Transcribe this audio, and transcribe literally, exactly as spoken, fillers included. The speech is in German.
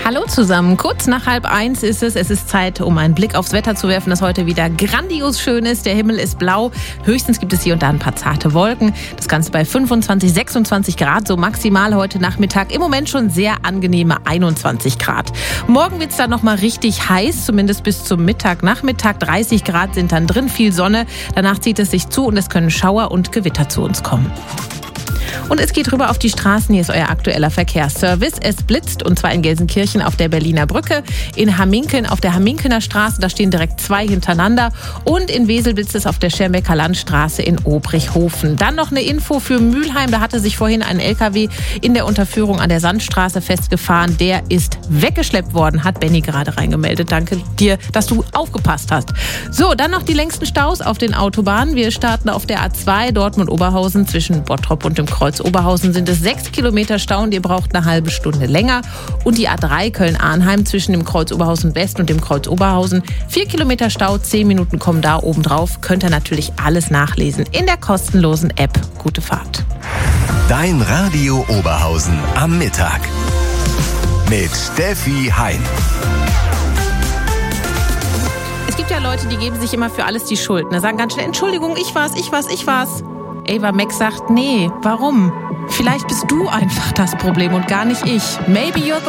Hallo zusammen, kurz nach halb eins ist es. Es ist Zeit, um einen Blick aufs Wetter zu werfen, das heute wieder grandios schön ist. Der Himmel ist blau, höchstens gibt es hier und da ein paar zarte Wolken. Das Ganze bei fünfundzwanzig, sechsundzwanzig Grad, so maximal heute Nachmittag. Im Moment schon sehr angenehme einundzwanzig Grad. Morgen wird es dann nochmal richtig heiß, zumindest bis zum Mittag. Nachmittag dreißig Grad sind dann drin, viel Sonne. Danach zieht es sich zu und es können Schauer und Gewitter zu uns kommen. Und es geht rüber auf die Straßen. Hier ist euer aktueller Verkehrsservice. Es blitzt, und zwar in Gelsenkirchen auf der Berliner Brücke, in Hamminkeln auf der Hamminkelner Straße, da stehen direkt zwei hintereinander, und in Wesel blitzt es auf der Schermbecker Landstraße in Obrichhofen. Dann noch eine Info für Mülheim. Da hatte sich vorhin ein L K W in der Unterführung an der Sandstraße festgefahren. Der ist weggeschleppt worden, hat Benny gerade reingemeldet. Danke dir, dass du aufgepasst hast. So, dann noch die längsten Staus auf den Autobahnen. Wir starten auf der A zwei Dortmund-Oberhausen zwischen Bottrop und dem Kreuz Oberhausen sind es sechs Kilometer Stau und ihr braucht eine halbe Stunde länger. Und die A drei Köln-Arnheim zwischen dem Kreuz Oberhausen West und dem Kreuz Oberhausen. Vier Kilometer Stau, zehn Minuten kommen da oben drauf. Könnt ihr natürlich alles nachlesen in der kostenlosen App. Gute Fahrt. Dein Radio Oberhausen am Mittag mit Steffi Hein. Es gibt ja Leute, die geben sich immer für alles die Schuld. Da sagen ganz schnell, Entschuldigung, ich war's, ich war's, ich war's. Ava Max sagt, nee, warum? Vielleicht bist du einfach das Problem und gar nicht ich. Maybe you're the